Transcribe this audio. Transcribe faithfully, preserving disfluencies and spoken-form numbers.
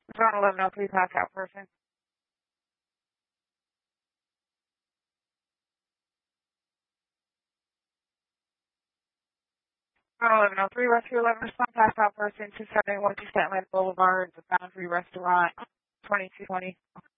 John eleven oh three pass out person. John eleven oh three Rescue eleven respond pass out person two seventy one East Atlanta Boulevard, the Boundary Restaurant, twenty two twenty.